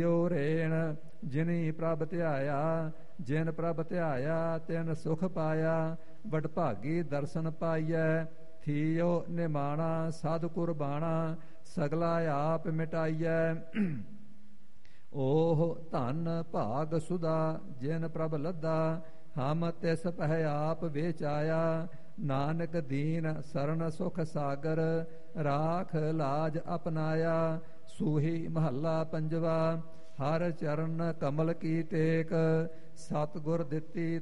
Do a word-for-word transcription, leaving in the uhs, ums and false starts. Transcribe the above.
ਰੇਣ ਜਿਨੀ ਪ੍ਰਭ ਧਿਆਇਆ, ਜਿਨ ਪ੍ਰਭ ਧਿਆਇਆ ਤਿਨ ਸੁਖ ਪਾਇਆ। ਵਡਭਾਗੀ ਦਰਸ਼ਨ ਪਾਈਐ, ਥੀਓ ਨਿਮਾਣਾ ਸਾਧ ਕੁਰਬਾਣਾ। ਸਗਲਾ ਆਪ ਮਿਟਾਈਐ, ਓਹ ਧਨ ਭਾਗ ਸੁਦਾ। ਜਿਨ ਪ੍ਰਭ ਲੱਦਾ ਹਮ ਤਿਸ ਪਹਿ ਆਪ ਵੇਚਾਇਆ। ਨਾਨਕ ਦੀਨ ਸਰਨ ਸੁਖ ਸਾਗਰ, ਰਾਖ ਲਾਜ ਅਪਨਾਇਆ। ਸੂਹੀ ਮਹੱਲਾ ਪੰਜਵਾ। ਹਰ ਚਰਨ ਕਮਲ ਕੀ ਟੇਕ, ਸਤਿਗੁਰ ਦਿੱਤੀ